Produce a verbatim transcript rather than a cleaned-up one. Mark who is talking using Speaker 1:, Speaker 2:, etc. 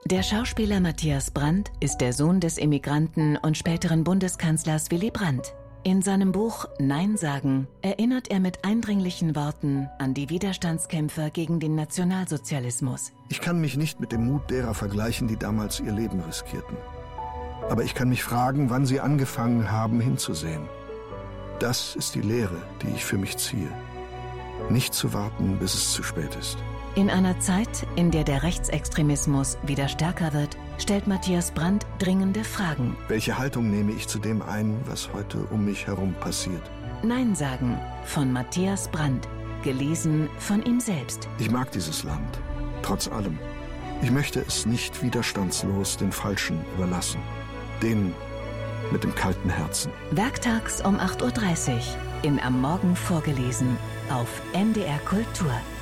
Speaker 1: Der Schauspieler Matthias Brandt ist der Sohn des Emigranten und späteren Bundeskanzlers Willy Brandt. In seinem Buch Nein sagen erinnert er mit eindringlichen Worten an die Widerstandskämpfer gegen den Nationalsozialismus.
Speaker 2: Ich kann mich nicht mit dem Mut derer vergleichen, die damals ihr Leben riskierten. Aber ich kann mich fragen, wann sie angefangen haben, hinzusehen. Das ist die Lehre, die ich für mich ziehe. Nicht zu warten, bis es zu spät ist.
Speaker 1: In einer Zeit, in der der Rechtsextremismus wieder stärker wird, stellt Matthias Brandt dringende Fragen.
Speaker 2: Welche Haltung nehme ich zu dem ein, was heute um mich herum passiert?
Speaker 1: Nein sagen von Matthias Brandt, gelesen von ihm selbst.
Speaker 2: Ich mag dieses Land, trotz allem. Ich möchte es nicht widerstandslos den Falschen überlassen. Den mit dem kalten Herzen.
Speaker 1: Werktags um acht Uhr dreißig in Am Morgen vorgelesen auf N D R Kultur.